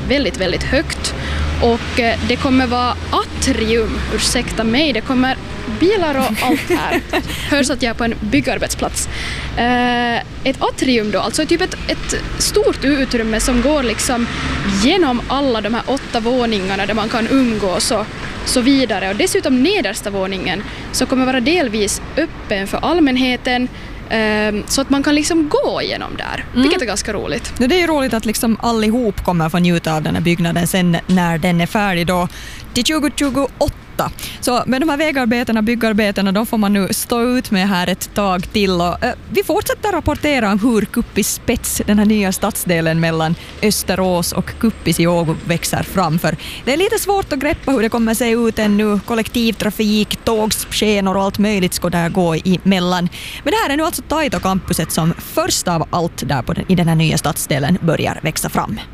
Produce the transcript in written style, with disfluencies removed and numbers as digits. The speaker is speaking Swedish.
väldigt, väldigt högt. Och det kommer vara atrium, ursäkta mig, det kommer bilar och allt här. Hörs att jag är på en byggarbetsplats. Ett atrium då, alltså typ ett stort utrymme som går liksom genom alla de här 8 våningarna där man kan umgås och så vidare. Och dessutom nedersta våningen så kommer vara delvis öppen för allmänheten, så att man kan liksom gå igenom där, vilket är ganska roligt. Det är ju roligt att liksom allihop kommer få njuta av den här byggnaden sen när den är färdig då till 2028. Så med de här vägarbetena, byggarbetena, då får man nu stå ut med här ett tag till. Och, vi fortsätter rapportera om hur Kuppis spets, den här nya stadsdelen mellan Österås och Kuppis i Åbo, växer framför. Det är lite svårt att greppa hur det kommer se ut ännu. Kollektivtrafik, tågskenor och allt möjligt ska där gå emellan. Men det här är nu alltså Taito-campuset som först av allt där i den här nya stadsdelen börjar växa fram.